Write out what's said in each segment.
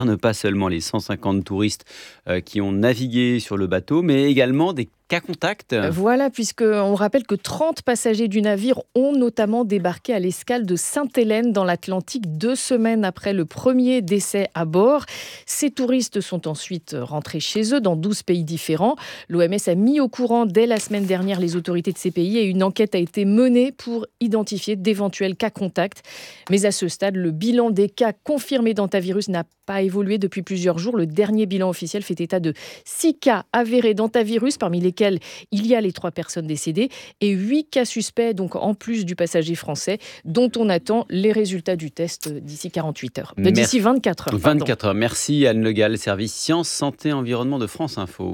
Ne pas seulement les 150 touristes qui ont navigué sur le bateau, mais également des cas contacts. Voilà, puisqu'on rappelle que 30 passagers du navire ont notamment débarqué à l'escale de Sainte-Hélène dans l'Atlantique 2 semaines après le premier décès à bord. Ces touristes sont ensuite rentrés chez eux dans 12 pays différents. L'OMS a mis au courant dès la semaine dernière les autorités de ces pays et une enquête a été menée pour identifier d'éventuels cas contacts. Mais à ce stade, le bilan des cas confirmés d'hantavirus n'a pas évolué depuis plusieurs jours. Le dernier bilan officiel fait état de 6 cas avérés d'hantavirus, parmi lesquels il y a les 3 personnes décédées et 8 cas suspects, donc en plus du passager français, dont on attend les résultats du test d'ici 48 heures. D'ici 24 heures. 24 heures. Merci Anne Le Gall, service Sciences, Santé, Environnement de France Info.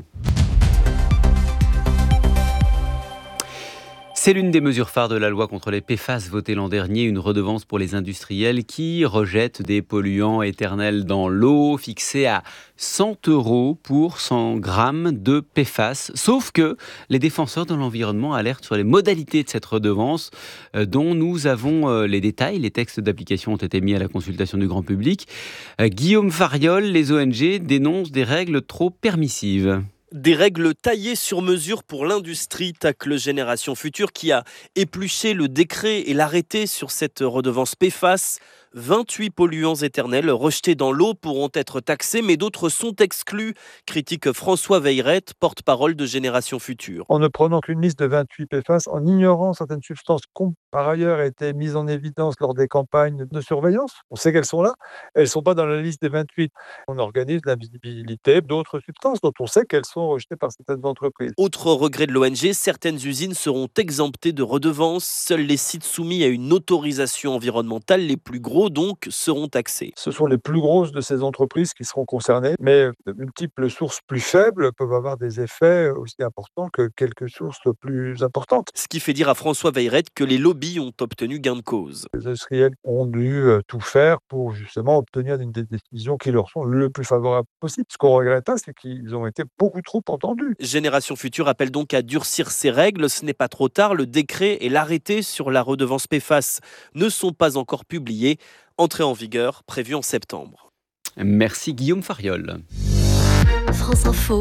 C'est l'une des mesures phares de la loi contre les PFAS votée l'an dernier, une redevance pour les industriels qui rejettent des polluants éternels dans l'eau, fixée à 100 € pour 100 grammes de PFAS. Sauf que les défenseurs de l'environnement alertent sur les modalités de cette redevance dont nous avons les détails. Les textes d'application ont été mis à la consultation du grand public. Guillaume Fariol, les ONG dénoncent des règles trop permissives. Des règles taillées sur mesure pour l'industrie, tacle Génération Future qui a épluché le décret et l'arrêté sur cette redevance PFAS. 28 polluants éternels rejetés dans l'eau pourront être taxés, mais d'autres sont exclus, critique François Veyrette, porte-parole de Génération Future. En ne prenant qu'une liste de 28 PFAS, en ignorant certaines substances qui ont par ailleurs été mises en évidence lors des campagnes de surveillance, on sait qu'elles sont là, elles ne sont pas dans la liste des 28. On organise la visibilité d'autres substances dont on sait qu'elles sont rejetées par certaines entreprises. Autre regret de l'ONG, certaines usines seront exemptées de redevances. Seuls les sites soumis à une autorisation environnementale, les plus gros donc, seront taxés. Ce sont les plus grosses de ces entreprises qui seront concernées, mais de multiples sources plus faibles peuvent avoir des effets aussi importants que quelques sources plus importantes. Ce qui fait dire à François Veyrette que les lobbies ont obtenu gain de cause. Les industriels ont dû tout faire pour justement obtenir des décisions qui leur sont le plus favorables possible. Ce qu'on regrette, c'est qu'ils ont été beaucoup trop entendus. Génération Future appelle donc à durcir ces règles. Ce n'est pas trop tard. Le décret et l'arrêté sur la redevance PFAS ne sont pas encore publiés. Entrée en vigueur prévue en septembre. Merci Guillaume Fariol. France Info,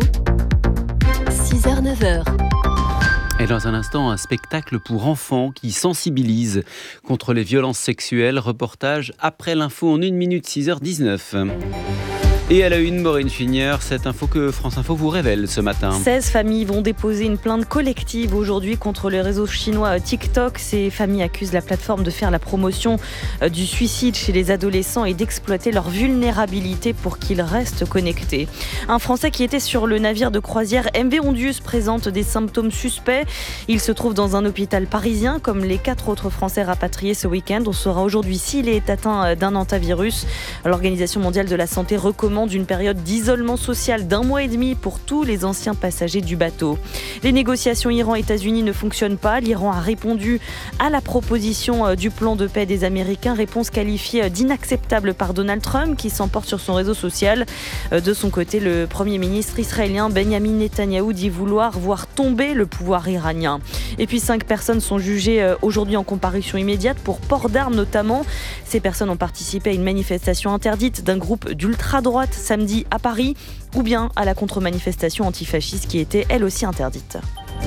6h-9h. Et dans un instant, un spectacle pour enfants qui sensibilise contre les violences sexuelles. Reportage après l'info en 1 minute, 6h19. Et à la une, Maureen Finière, cette info que France Info vous révèle ce matin. 16 familles vont déposer une plainte collective aujourd'hui contre le réseau chinois TikTok. Ces familles accusent la plateforme de faire la promotion du suicide chez les adolescents et d'exploiter leur vulnérabilité pour qu'ils restent connectés. Un Français qui était sur le navire de croisière MV Ondius présente des symptômes suspects. Il se trouve dans un hôpital parisien comme les 4 autres Français rapatriés ce week-end. On saura aujourd'hui s'il est atteint d'un hantavirus. L'Organisation mondiale de la santé recommande d'une période d'isolement social d'1 mois et demi pour tous les anciens passagers du bateau. Les négociations Iran-États-Unis ne fonctionnent pas. L'Iran a répondu à la proposition du plan de paix des Américains, réponse qualifiée d'inacceptable par Donald Trump qui s'emporte sur son réseau social. De son côté, le Premier ministre israélien Benjamin Netanyahou dit vouloir voir tomber le pouvoir iranien. Et puis 5 personnes sont jugées aujourd'hui en comparution immédiate pour port d'armes notamment. Ces personnes ont participé à une manifestation interdite d'un groupe d'ultra-droite samedi à Paris ou bien à la contre-manifestation antifasciste qui était elle aussi interdite.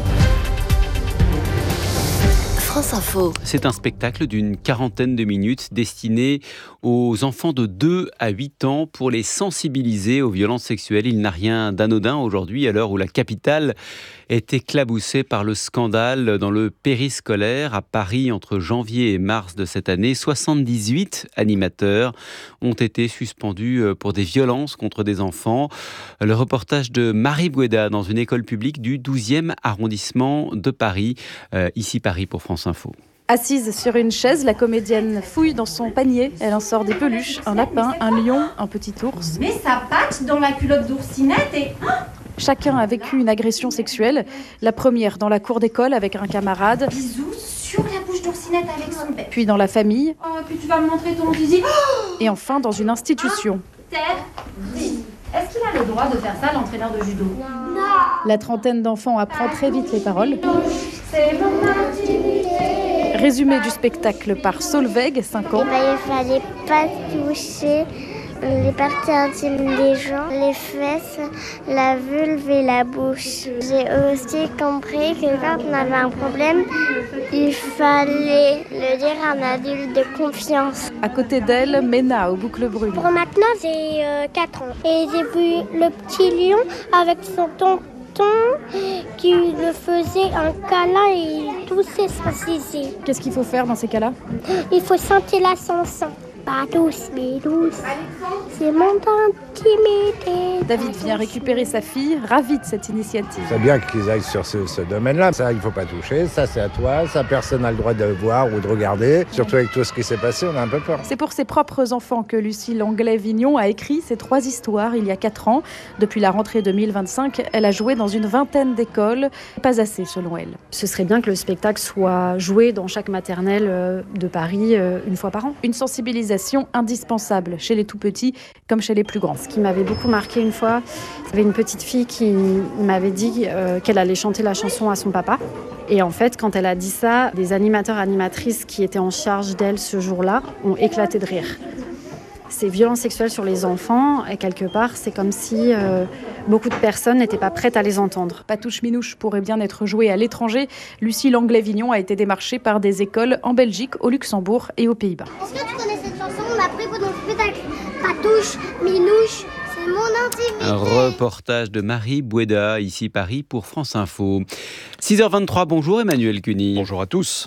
France Info. C'est un spectacle d'une 40aine de minutes destiné aux enfants de 2 à 8 ans pour les sensibiliser aux violences sexuelles. Il n'a rien d'anodin aujourd'hui à l'heure où la capitale est éclaboussée par le scandale dans le périscolaire à Paris entre janvier et mars de cette année. 78 animateurs ont été suspendus pour des violences contre des enfants. Le reportage de Marie Boueda dans une école publique du 12e arrondissement de Paris. Ici Paris pour France Info. Assise sur une chaise, la comédienne fouille dans son panier. Elle en sort des peluches, un lapin, un lion, un petit ours. Mais sa patte dans la culotte d'oursinette et... Chacun a vécu une agression sexuelle. La première dans la cour d'école avec un camarade. Bisous sur la bouche d'oursinette avec son père. Puis dans la famille. Oh, puis tu vas me montrer ton zizi. Et enfin dans une institution. Interdit. Est-ce qu'il a le droit de faire ça, l'entraîneur de judo? Non. La trentaine d'enfants apprend très vite les paroles. C'est mon intimité. Résumé du spectacle par Solveig, 5 ans. Il fallait pas toucher les parties intimes des gens, les fesses, la vulve et la bouche. J'ai aussi compris que quand on avait un problème, il fallait le dire à un adulte de confiance. À côté d'elle, Ména aux boucles brunes. Pour maintenant, j'ai 4 ans. Et j'ai vu le petit lion avec son tonton qui le faisait un câlin et il toussait son zizi. Qu'est-ce qu'il faut faire dans ces cas-là ? Il faut sentir la chanson. Pas douce, mais douce. C'est mon intimité. David vient récupérer sa fille, ravi de cette initiative. C'est bien qu'ils aillent sur ce domaine-là. Ça, il ne faut pas toucher. Ça, c'est à toi. Ça, personne n'a le droit de voir ou de regarder. Surtout avec tout ce qui s'est passé, on a un peu peur. C'est pour ses propres enfants que Lucie Langlais-Vignon a écrit ces 3 histoires il y a 4 ans. Depuis la rentrée 2025, elle a joué dans une vingtaine d'écoles. Pas assez, selon elle. Ce serait bien que le spectacle soit joué dans chaque maternelle de Paris une fois par an. Une sensibilisation indispensable chez les tout-petits comme chez les plus grands. Ce qui m'avait beaucoup marqué une fois, il y avait une petite fille qui m'avait dit qu'elle allait chanter la chanson à son papa. Et en fait, quand elle a dit ça, des animateurs et animatrices qui étaient en charge d'elle ce jour-là ont éclaté de rire. Ces violences sexuelles sur les enfants, et quelque part, c'est comme si beaucoup de personnes n'étaient pas prêtes à les entendre. Patouche Minouche pourrait bien être jouée à l'étranger. Lucie Langlais-Vignon a été démarchée par des écoles en Belgique, au Luxembourg et aux Pays-Bas. Est-ce que tu connais cette chanson ? On l'a pris pendant le spectacle. Patouche Minouche, c'est mon intimité. Un reportage de Marie Boueda, ici Paris, pour France Info. 6h23, bonjour Emmanuel Cuny. Bonjour à tous.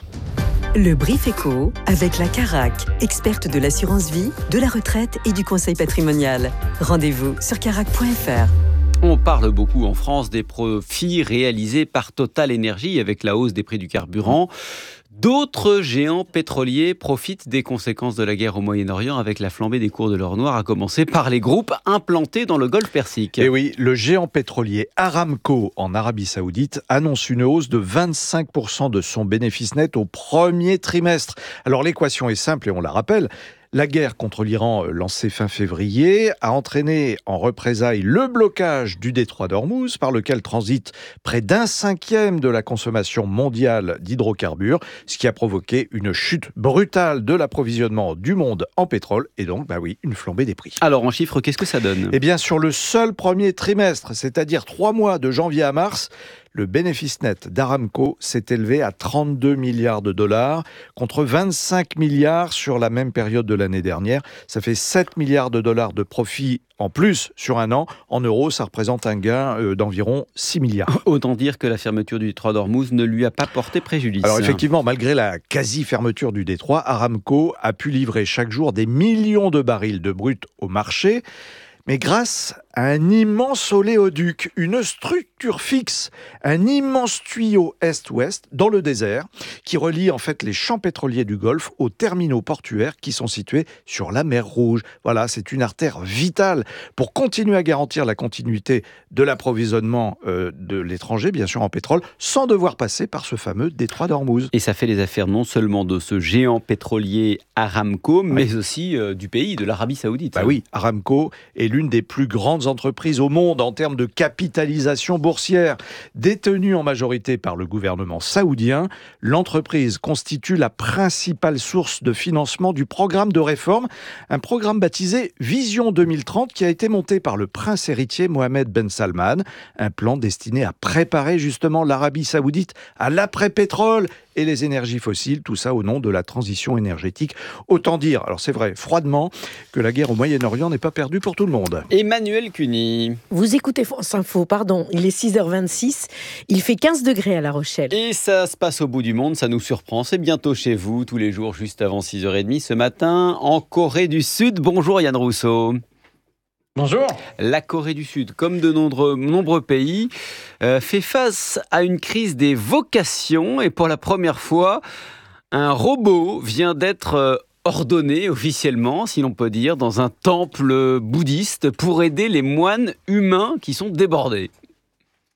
Le Brief Éco avec la Carac, experte de l'assurance vie, de la retraite et du conseil patrimonial. Rendez-vous sur carac.fr. On parle beaucoup en France des profits réalisés par Total Energy avec la hausse des prix du carburant. D'autres géants pétroliers profitent des conséquences de la guerre au Moyen-Orient avec la flambée des cours de l'or noir, à commencer par les groupes implantés dans le Golfe Persique. Et oui, le géant pétrolier Aramco en Arabie Saoudite annonce une hausse de 25% de son bénéfice net au premier trimestre. Alors l'équation est simple et on la rappelle. La guerre contre l'Iran, lancée fin février, a entraîné en représailles le blocage du détroit d'Ormuz, par lequel transite près d'1/5 de la consommation mondiale d'hydrocarbures, ce qui a provoqué une chute brutale de l'approvisionnement du monde en pétrole et donc, une flambée des prix. Alors en chiffres, qu'est-ce que ça donne ? Eh bien, sur le seul premier trimestre, c'est-à-dire 3 mois de janvier à mars, le bénéfice net d'Aramco s'est élevé à 32 milliards de dollars contre 25 milliards sur la même période de l'année dernière. Ça fait 7 milliards de dollars de profit en plus sur un an. En euros, ça représente un gain d'environ 6 milliards. Autant dire que la fermeture du détroit d'Ormuz ne lui a pas porté préjudice. Alors effectivement, malgré la quasi-fermeture du détroit, Aramco a pu livrer chaque jour des millions de barils de brut au marché. Mais grâce à un immense oléoduc, une structure fixe, un immense tuyau est-ouest dans le désert qui relie en fait les champs pétroliers du Golfe aux terminaux portuaires qui sont situés sur la mer Rouge. Voilà, c'est une artère vitale pour continuer à garantir la continuité de l'approvisionnement de l'étranger, bien sûr en pétrole, sans devoir passer par ce fameux détroit d'Ormuz. Et ça fait les affaires non seulement de ce géant pétrolier Aramco, mais aussi du pays, de l'Arabie Saoudite. Oui, Aramco est l'une des plus grandes entreprises au monde en termes de capitalisation boursière. Détenue en majorité par le gouvernement saoudien, l'entreprise constitue la principale source de financement du programme de réforme, un programme baptisé Vision 2030 qui a été monté par le prince héritier Mohammed Ben Salman, un plan destiné à préparer justement l'Arabie Saoudite à l'après-pétrole et les énergies fossiles, tout ça au nom de la transition énergétique. Autant dire, alors c'est vrai, froidement, que la guerre au Moyen-Orient n'est pas perdue pour tout le monde. Emmanuel Cuny. Vous écoutez France Info, il est 6h26, il fait 15 degrés à La Rochelle. Et ça se passe au bout du monde, ça nous surprend, c'est bientôt chez vous, tous les jours juste avant 6h30 ce matin, en Corée du Sud. Bonjour Yann Rousseau. Bonjour. La Corée du Sud, comme de nombreux pays, fait face à une crise des vocations et pour la première fois, un robot vient d'être ordonné officiellement, si l'on peut dire, dans un temple bouddhiste pour aider les moines humains qui sont débordés.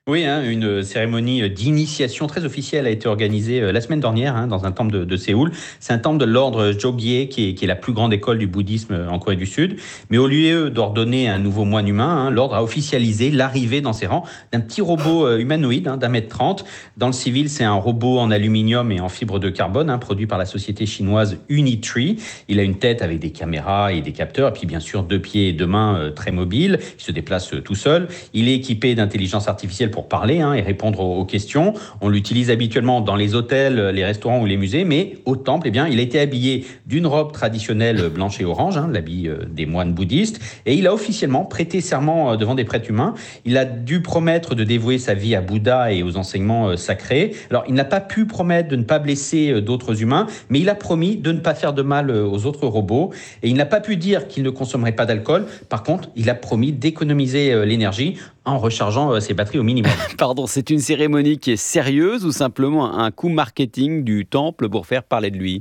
Oui, une cérémonie d'initiation très officielle a été organisée la semaine dernière dans un temple de Séoul. C'est un temple de l'ordre Jogye qui est la plus grande école du bouddhisme en Corée du Sud. Mais au lieu d'ordonner un nouveau moine humain, l'ordre a officialisé l'arrivée dans ses rangs d'un petit robot humanoïde d'1,30 m. Dans le civil, c'est un robot en aluminium et en fibre de carbone produit par la société chinoise Unitree. Il a une tête avec des caméras et des capteurs et puis bien sûr 2 pieds et 2 mains très mobiles. Il se déplace tout seul. Il est équipé d'intelligence artificielle pour parler et répondre aux questions. On l'utilise habituellement dans les hôtels, les restaurants ou les musées, mais au temple, il a été habillé d'une robe traditionnelle blanche et orange, l'habit des moines bouddhistes, et il a officiellement prêté serment devant des prêtres humains. Il a dû promettre de dévouer sa vie à Bouddha et aux enseignements sacrés. Alors, il n'a pas pu promettre de ne pas blesser d'autres humains, mais il a promis de ne pas faire de mal aux autres robots, et il n'a pas pu dire qu'il ne consommerait pas d'alcool. Par contre, il a promis d'économiser l'énergie en rechargeant ses batteries au minimum. Pardon, c'est une cérémonie qui est sérieuse ou simplement un coup marketing du temple pour faire parler de lui ?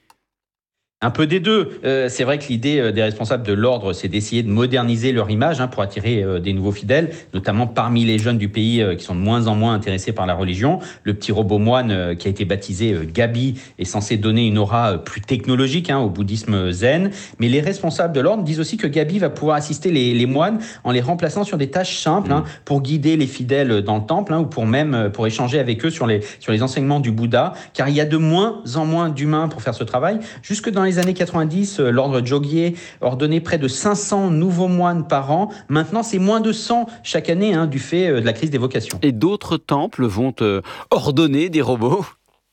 Un peu des deux. C'est vrai que l'idée des responsables de l'ordre, c'est d'essayer de moderniser leur image pour attirer des nouveaux fidèles, notamment parmi les jeunes du pays qui sont de moins en moins intéressés par la religion. Le petit robot moine qui a été baptisé Gabi est censé donner une aura plus technologique au bouddhisme zen. Mais les responsables de l'ordre disent aussi que Gabi va pouvoir assister les moines en les remplaçant sur des tâches simples pour guider les fidèles dans le temple ou pour échanger avec eux sur les enseignements du Bouddha, car il y a de moins en moins d'humains pour faire ce travail. Jusque dans les années 90, l'ordre Jogye ordonnait près de 500 nouveaux moines par an. Maintenant, c'est moins de 100 chaque année du fait de la crise des vocations. Et d'autres temples vont ordonner des robots ?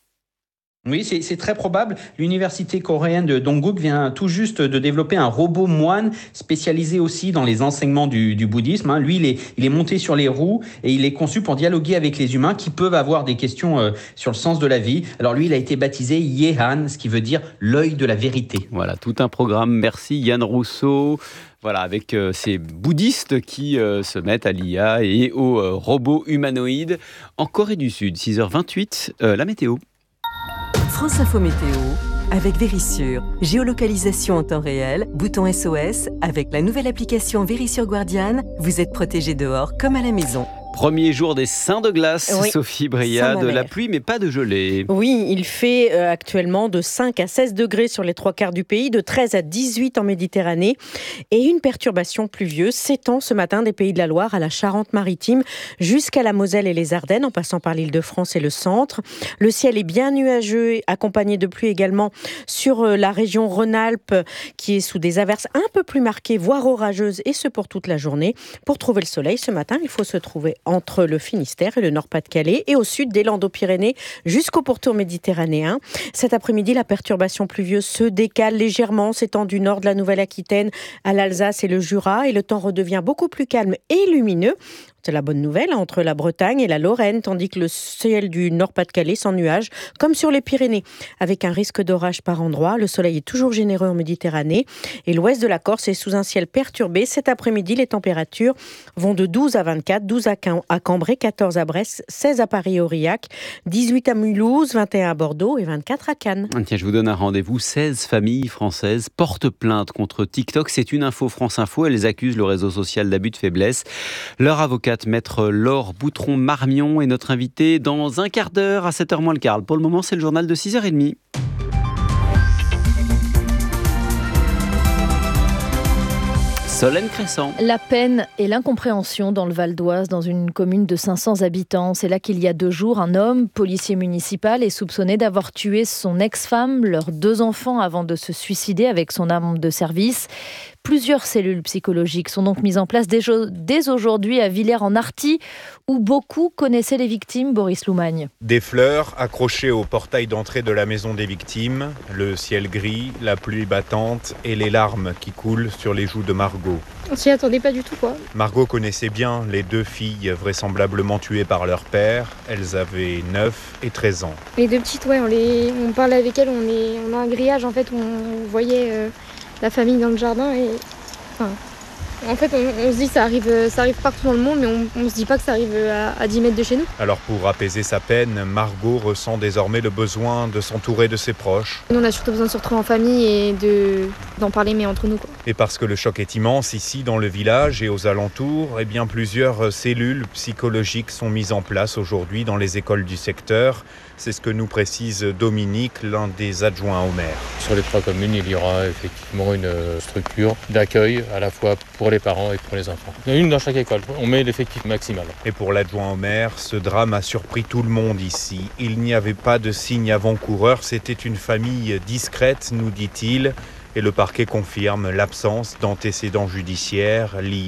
Oui, c'est très probable. L'université coréenne de Dongguk vient tout juste de développer un robot moine spécialisé aussi dans les enseignements du bouddhisme. Lui, il est monté sur les roues et il est conçu pour dialoguer avec les humains qui peuvent avoir des questions sur le sens de la vie. Alors lui, il a été baptisé Yehan, ce qui veut dire l'œil de la vérité. Voilà, tout un programme. Merci Yann Rousseau. Voilà, avec ces bouddhistes qui se mettent à l'IA et aux robots humanoïdes. En Corée du Sud, 6h28, la météo. France Info Météo avec Vérissure. Géolocalisation en temps réel, bouton SOS. Avec la nouvelle application Vérissure Guardian, vous êtes protégé dehors comme à la maison. Premier jour des seins de glace, oui. Sophie Bria, de la pluie mais pas de gelée. Oui, il fait actuellement de 5 à 16 degrés sur les 3/4 du pays, de 13 à 18 en Méditerranée. Et une perturbation pluvieuse s'étend ce matin des Pays de la Loire à la Charente-Maritime jusqu'à la Moselle et les Ardennes en passant par l'Île-de-France et le centre. Le ciel est bien nuageux, accompagné de pluie également sur la région Rhône-Alpes qui est sous des averses un peu plus marquées, voire orageuses, et ce pour toute la journée. Pour trouver le soleil ce matin, il faut se trouver entre le Finistère et le Nord-Pas-de-Calais et au sud des Landes-Pyrénées jusqu'au pourtour méditerranéen. Cet après-midi, la perturbation pluvieuse se décale légèrement, s'étend du nord de la Nouvelle-Aquitaine à l'Alsace et le Jura et le temps redevient beaucoup plus calme et lumineux. C'est la bonne nouvelle entre la Bretagne et la Lorraine, tandis que le ciel du Nord-Pas-de-Calais sans nuages, comme sur les Pyrénées, avec un risque d'orage par endroits. Le soleil est toujours généreux en Méditerranée et l'ouest de la Corse est sous un ciel perturbé. Cet après-midi, les températures vont de 12 à 24, 12 à Cambrai, 14 à Brest, 16 à Paris-Aurillac, 18 à Mulhouse, 21 à Bordeaux et 24 à Cannes. Tiens, je vous donne un rendez-vous. 16 familles françaises portent plainte contre TikTok. C'est une info France Info. Elles accusent le réseau social d'abus de faiblesse. Leur avocat Maître Laure Boutron-Marmion est notre invitée dans un quart d'heure à 7h moins le quart. Pour le moment, c'est le journal de 6h30. Solène Crescent. La peine et l'incompréhension dans le Val d'Oise, dans une commune de 500 habitants. C'est là qu'il y a 2 jours, un homme, policier municipal, est soupçonné d'avoir tué son ex-femme, leurs 2 enfants avant de se suicider avec son arme de service. Plusieurs cellules psychologiques sont donc mises en place dès aujourd'hui à Villers-en-Arthy, où beaucoup connaissaient les victimes, Boris Loumagne. Des fleurs accrochées au portail d'entrée de la maison des victimes, le ciel gris, la pluie battante et les larmes qui coulent sur les joues de Margot. On s'y attendait pas du tout, quoi. Margot connaissait bien les 2 filles vraisemblablement tuées par leur père. Elles avaient 9 et 13 ans. Les 2 petites, ouais, on parlait avec elles, on a un grillage en fait où on voyait la famille dans le jardin et en fait on se dit ça arrive partout dans le monde, mais on se dit pas que ça arrive à 10 mètres de chez nous. Alors pour apaiser sa peine, Margot ressent désormais le besoin de s'entourer de ses proches. Nous on a surtout besoin de se retrouver en famille et d'en parler, mais entre nous, quoi. Et parce que le choc est immense ici dans le village et aux alentours, plusieurs cellules psychologiques sont mises en place aujourd'hui dans les écoles du secteur. C'est ce que nous précise Dominique, l'un des adjoints au maire. Sur les 3 communes, il y aura effectivement une structure d'accueil à la fois pour les parents et pour les enfants. Il y en a une dans chaque école, on met l'effectif maximal. Et pour l'adjoint au maire, ce drame a surpris tout le monde ici. Il n'y avait pas de signe avant-coureur, c'était une famille discrète, nous dit-il. Et le parquet confirme l'absence d'antécédents judiciaires liés